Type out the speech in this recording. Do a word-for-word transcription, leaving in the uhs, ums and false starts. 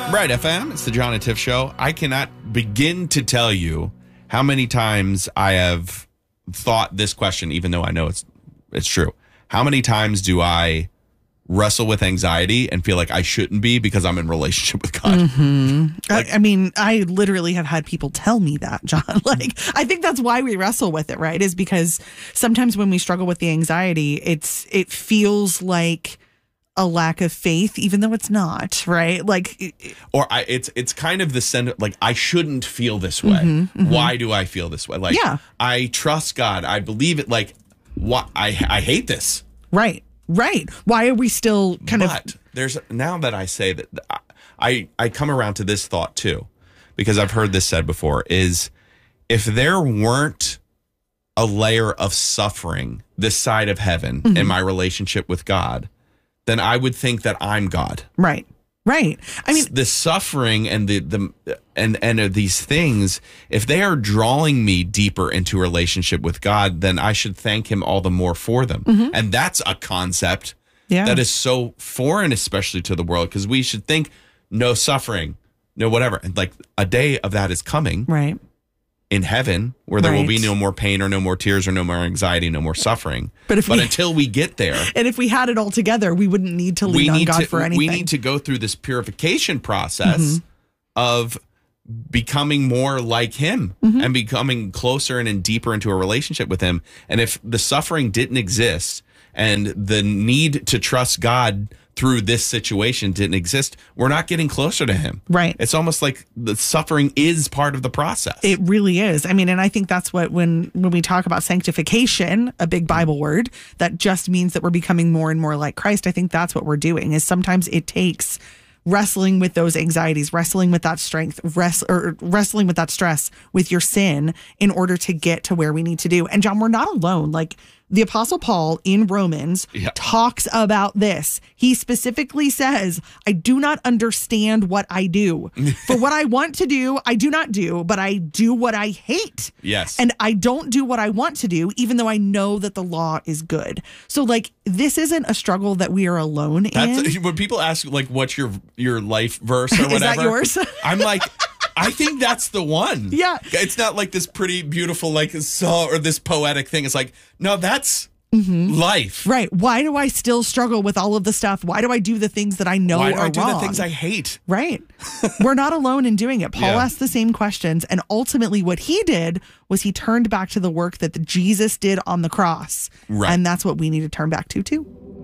Right, F M. It's the John and Tiff Show. I cannot begin to tell you how many times I have thought this question, even though I know it's it's true. How many times do I wrestle with anxiety and feel like I shouldn't be because I'm in relationship with God? Mm-hmm. Like, I, I mean, I literally have had people tell me that, John. Like, I think that's why we wrestle with it, right? Is because sometimes when we struggle with the anxiety, it's it feels like a lack of faith, even though it's not, right? Like, it, or I, it's it's kind of the send like I shouldn't feel this way. Mm-hmm, mm-hmm. Why do I feel this way? Like, yeah. I trust God. I believe it. Like, what I I hate this. Right. Right. Why are we still kind but of... there's now that I say that, I, I come around to this thought too, because I've heard this said before, is if there weren't a layer of suffering this side of heaven mm-hmm. in my relationship with God, then I would think that I'm God. Right. Right. I mean, the suffering and the, the and and these things, if they are drawing me deeper into a relationship with God, then I should thank him all the more for them. Mm-hmm. And that's a concept yeah. that is so foreign, especially to the world, because we should think no suffering, no whatever. And like a day of that is coming. Right. In heaven, where there right. will be no more pain or no more tears or no more anxiety, no more suffering. But if but we, until we get there, and if we had it all together, we wouldn't need to lean on God to, for anything. We need to go through this purification process mm-hmm. of becoming more like him mm-hmm. and becoming closer and, and deeper into a relationship with him. And if the suffering didn't exist and the need to trust God through this situation didn't exist, we're not getting closer to him. Right. It's almost like the suffering is part of the process. It really is. I mean, and I think that's what when when we talk about sanctification, a big Bible word, that just means that we're becoming more and more like Christ. I think that's what we're doing, is sometimes it takes wrestling with those anxieties, wrestling with that strength, rest, or wrestling with that stress, with your sin in order to get to where we need to do. And John, we're not alone. Like, the Apostle Paul in Romans yeah. talks about this. He specifically says, I do not understand what I do. For what I want to do, I do not do, but I do what I hate. Yes. And I don't do what I want to do, even though I know that the law is good. So, like, this isn't a struggle that we are alone That's, in. When people ask, like, what's your your life verse or whatever. Is that yours? I'm like... I think that's the one. Yeah. It's not like this pretty beautiful, like, so, or this poetic thing. It's like, no, that's mm-hmm. life. Right. Why do I still struggle with all of the stuff? Why do I do the things that I know Why are do I do wrong? the things I hate? Right. We're not alone in doing it. Paul yeah. asked the same questions. And ultimately what he did was he turned back to the work that Jesus did on the cross. Right. And that's what we need to turn back to, too.